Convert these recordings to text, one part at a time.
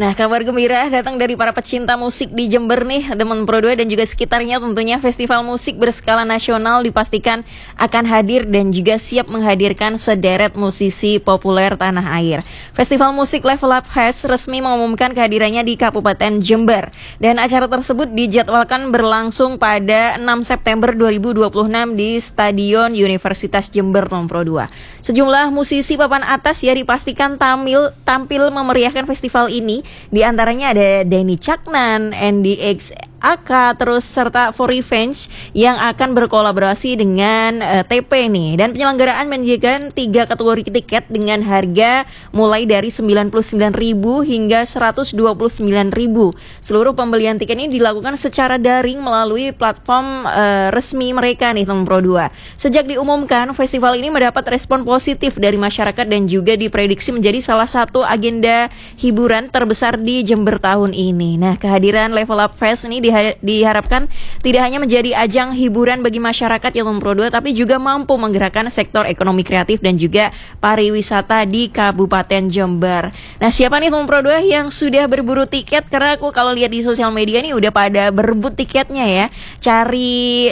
Nah, kabar gembira datang dari para pecinta musik di Jember nih, teman Pro 2 dan juga sekitarnya. Tentunya festival musik berskala nasional dipastikan akan hadir dan juga siap menghadirkan sederet musisi populer tanah air. Festival musik Level Up Fest resmi mengumumkan kehadirannya di Kabupaten Jember. Dan acara tersebut dijadwalkan berlangsung pada 6 September 2026 di Stadion Universitas Jember teman Pro 2. Sejumlah musisi papan atas ya dipastikan tampil memeriahkan festival ini. Di antaranya ada Denny Caknan, NDX AK, terus serta For Revenge yang akan berkolaborasi dengan TP nih. Dan penyelenggaraan menyediakan 3 kategori tiket dengan harga mulai dari 99.000 hingga 129.000. Seluruh pembelian tiket ini dilakukan secara daring melalui platform resmi mereka nih teman Pro 2. Sejak diumumkan, festival ini mendapat respon positif dari masyarakat dan juga diprediksi menjadi salah satu agenda hiburan terbesar di Jember tahun ini. Nah, kehadiran Level Up Fest ini diharapkan tidak hanya menjadi ajang hiburan bagi masyarakat yang Pro 2, tapi juga mampu menggerakkan sektor ekonomi kreatif dan juga pariwisata di Kabupaten Jember. Nah, siapa nih teman Pro 2 yang sudah berburu tiket? Karena aku kalau lihat di sosial media nih udah pada berebut tiketnya ya. Cari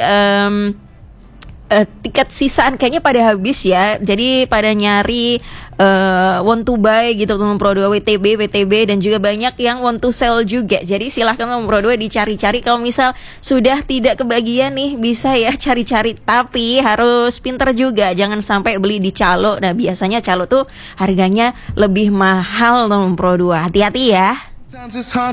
tiket sisaan kayaknya pada habis ya. Jadi pada nyari want to buy gitu teman Pro 2, WTB dan juga banyak yang want to sell juga. Jadi silahkan teman Pro 2 dicari-cari. Kalau misal sudah tidak kebagian nih bisa ya cari-cari, tapi harus pinter juga, jangan sampai beli di calo. Nah, biasanya calo tuh harganya lebih mahal teman Pro 2. Hati-hati ya.